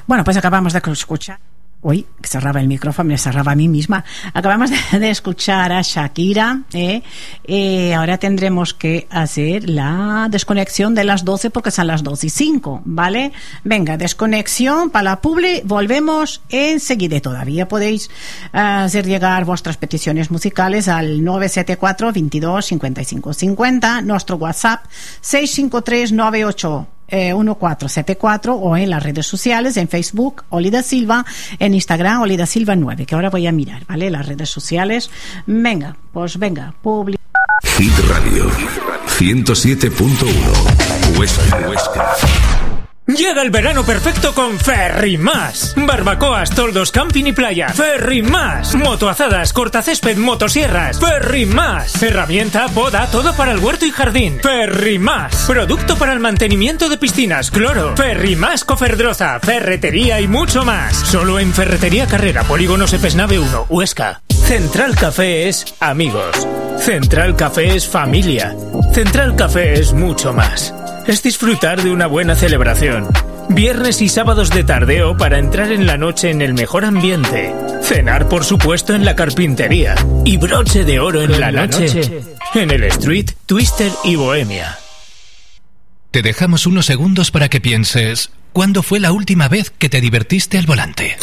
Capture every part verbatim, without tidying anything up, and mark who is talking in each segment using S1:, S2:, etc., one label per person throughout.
S1: Bueno, pues acabamos de escuchar. Uy, cerraba el micrófono, me cerraba a mí misma. Acabamos de, de escuchar a Shakira. ¿eh? Eh, ahora tendremos que hacer la desconexión de las doce porque son las doce y cinco, ¿vale? Venga, desconexión para la publi. Volvemos enseguida. Todavía podéis uh, hacer llegar vuestras peticiones musicales al nueve siete cuatro, veintidós, cincuenta y cinco cincuenta. Nuestro WhatsApp seis cinco tres, nueve ocho Eh, uno cuatro siete cuatro o en las redes sociales, en Facebook Oli da Silva, en Instagram Oli da Silva nueve, que ahora voy a mirar, ¿vale? Las redes sociales. Venga, pues venga, public.
S2: Hit Radio ciento siete punto uno Huesca, Huesca.
S3: Llega el verano perfecto con Ferrimás. Barbacoas, toldos, camping y playa. Ferrimás. Motoazadas, cortacésped, motosierras. Ferrimás. Herramienta, poda, todo para el huerto y jardín. Ferrimás. Producto para el mantenimiento de piscinas, cloro. Ferrimás Coferdroza, ferretería y mucho más. Solo en Ferretería Carrera, Polígono Sepesnave uno, Huesca. Central Café es amigos. Central Café es familia. Central Café es mucho más. Es disfrutar de una buena celebración. Viernes y sábados de tardeo para entrar en la noche en el mejor ambiente. Cenar, por supuesto, en la carpintería. Y broche de oro en, en la, la noche, noche en el Street, Twister y Bohemia.
S4: Te dejamos unos segundos para que pienses, ¿cuándo fue la última vez que te divertiste al volante?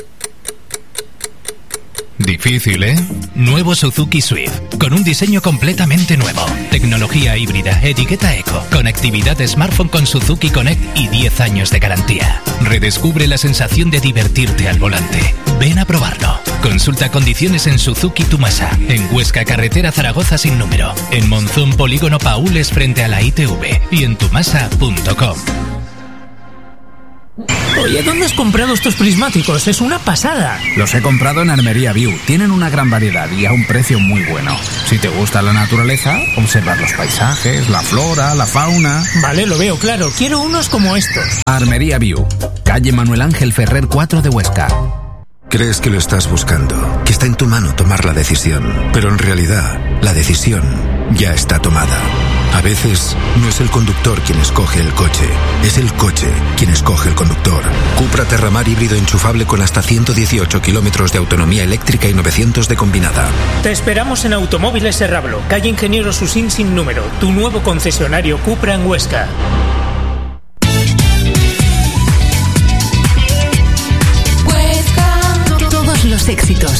S4: Difícil, ¿eh? Nuevo Suzuki Swift, con un diseño completamente nuevo. Tecnología híbrida, etiqueta eco, conectividad smartphone con Suzuki Connect y diez años de garantía. Redescubre la sensación de divertirte al volante. Ven a probarlo. Consulta condiciones en Suzuki Tumasa, en Huesca, carretera Zaragoza sin número, en Monzón, polígono Paules frente a la I T V y en tumasa punto com.
S3: Oye, ¿dónde has comprado estos prismáticos? Es una pasada.
S5: Los he comprado en Armería View. Tienen una gran variedad y a un precio muy bueno. Si te gusta la naturaleza, observar los paisajes, la flora, la fauna.
S3: Vale, lo veo claro. Quiero unos como estos.
S5: Armería View, calle Manuel Ángel Ferrer cuatro de Huesca.
S2: Crees que lo estás buscando, que está en tu mano tomar la decisión, pero en realidad la decisión ya está tomada. A veces no es el conductor quien escoge el coche, es el coche quien escoge el conductor. Cupra Terramar híbrido enchufable con hasta ciento dieciocho kilómetros de autonomía eléctrica y novecientos de combinada.
S3: Te esperamos en Automóviles Serrablo, calle Ingeniero Susín sin número, tu nuevo concesionario Cupra en Huesca.
S6: Huesca. Todos los éxitos